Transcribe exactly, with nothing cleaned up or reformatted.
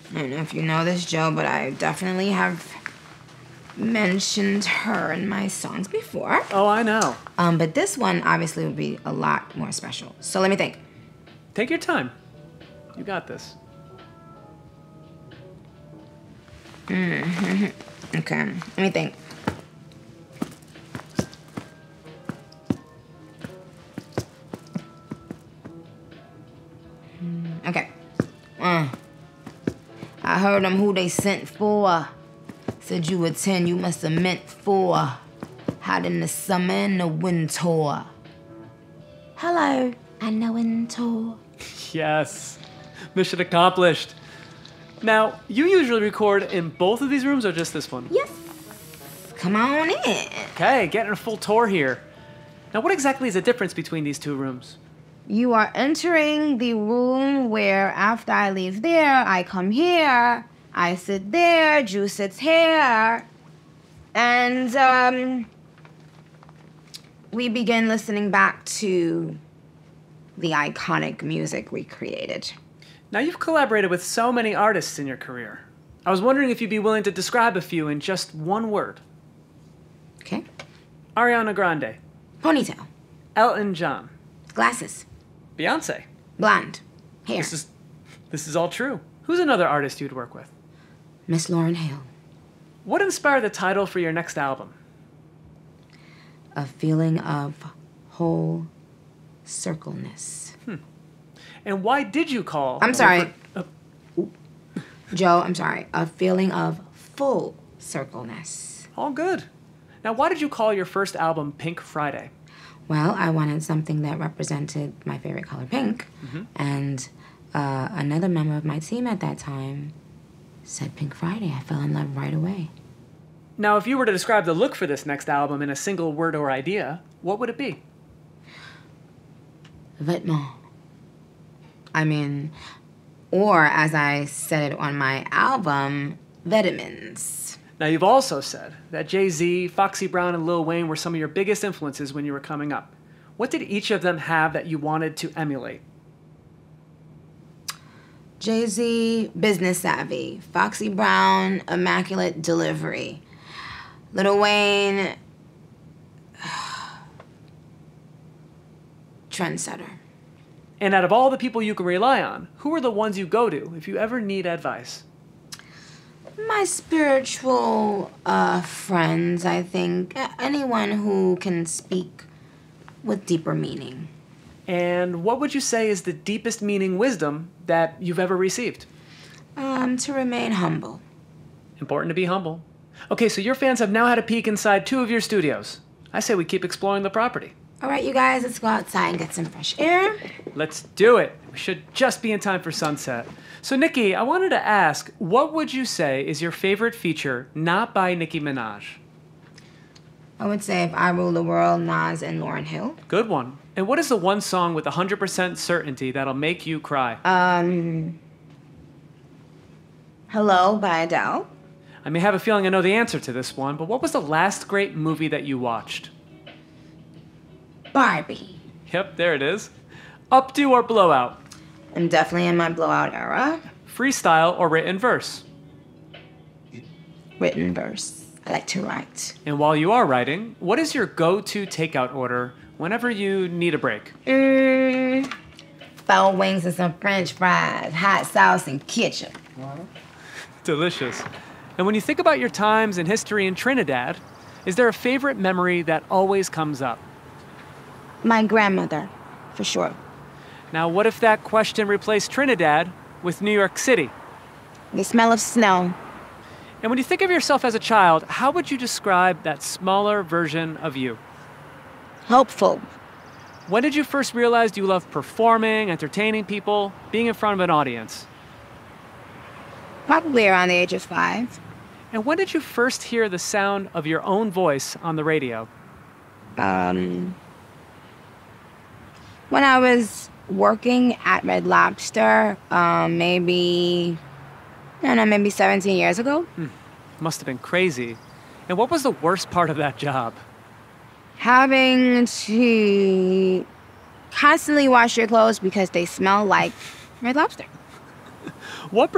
I don't know if you know this, Joe, but I definitely have mentioned her in my songs before. Oh, I know. Um, but this one obviously would be a lot more special. So let me think. Take your time. You got this. Mm-hmm. Okay, let me think. Okay. Uh, I heard them who they sent for. Said you were ten, you must have meant four. Hot in the summer and the winter. Hello, and the winter. Yes. Mission accomplished. Now, you usually record in both of these rooms or just this one? Yes. Come on in. Okay, getting a full tour here. Now, what exactly is the difference between these two rooms? You are entering the room where after I leave there, I come here, I sit there, Drew sits here, and um, we begin listening back to the iconic music we created. Now, you've collaborated with so many artists in your career. I was wondering if you'd be willing to describe a few in just one word. Okay. Ariana Grande. Ponytail. Elton John. Glasses. Beyonce. Blonde. Hair. This is, this is all true. Who's another artist you'd work with? Miss Lauryn Hill. What inspired the title for your next album? A feeling of whole circleness. Hmm. And why did you call... I'm sorry. Uh, Joe, I'm sorry. A feeling of full circleness. all good. Now, why did you call your first album Pink Friday? Well, I wanted something that represented my favorite color, pink. Mm-hmm. And uh, another member of my team at that time said Pink Friday. I fell in love right away. Now, if you were to describe the look for this next album in a single word or idea, what would it be? Vêtements. I mean, or as I said it on my album, vitamins. Now, you've also said that Jay-Z, Foxy Brown, and Lil Wayne were some of your biggest influences when you were coming up. What did each of them have that you wanted to emulate? Jay-Z, business savvy. Foxy Brown, immaculate delivery. Lil Wayne, trendsetter. And out of all the people you can rely on, who are the ones you go to if you ever need advice? My spiritual uh, friends, I think. Anyone who can speak with deeper meaning. And what would you say is the deepest meaning wisdom that you've ever received? Um, to remain humble. Important to be humble. Okay, so your fans have now had a peek inside two of your studios. I say we keep exploring the property. All right, you guys, let's go outside and get some fresh air. Let's do it. We should just be in time for sunset. So, Nicki, I wanted to ask, what would you say is your favorite feature not by Nicki Minaj? I would say If I Rule the World, Nas and Lauryn Hill. Good one. And what is the one song with one hundred percent certainty that'll make you cry? Um, Hello by Adele. I may have a feeling I know the answer to this one, but what was the last great movie that you watched? Barbie. Yep, there it is. Updo or blowout? I'm definitely in my blowout era. Freestyle or written verse? Written verse. I like to write. And while you are writing, what is your go-to takeout order whenever you need a break? Mm, four wings and some French fries, hot sauce and ketchup. Delicious. And when you think about your times in history in Trinidad, is there a favorite memory that always comes up? My grandmother, for sure. Now, what if that question replaced Trinidad with New York City? The smell of snow. And when you think of yourself as a child, how would you describe that smaller version of you? Hopeful. When did you first realize you loved performing, entertaining people, being in front of an audience? Probably around the age of five. And when did you first hear the sound of your own voice on the radio? Um, when I was working at Red Lobster, um, maybe, I don't know, maybe seventeen years ago. Hmm. Must have been crazy. And what was the worst part of that job? Having to constantly wash your clothes because they smell like Red Lobster. What